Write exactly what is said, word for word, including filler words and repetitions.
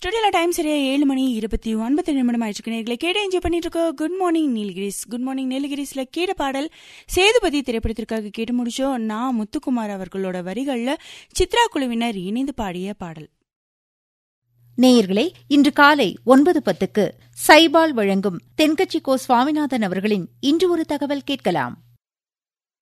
ஸ்டுடியோல time சரியா ஏழு மணி இருபத்தி ஒன்பது நிமிடம் ஆயிடுச்சு. நேர்களை கேட என்ஜாய் பண்ணிட்டு இருக்கோம். Good morning Nilgiris. Good morning நீலகிரிஸ்ல கேட்ட பாடல் சேதுபதி திரைப்படத்திற்காக கேட்டு முடிச்சோம். நான் முத்துக்குமார் அவர்களோட வரிகள்ல சித்ரா குழுவினர் இணைந்து பாடிய பாடல். நேயர்களே, இன்று காலை ஒன்பது பத்துக்கு சைபால் வழங்கும் தென்கட்சி கோ சுவாமிநாதன் அவர்களின் இன்று ஒரு தகவல் கேட்கலாம்.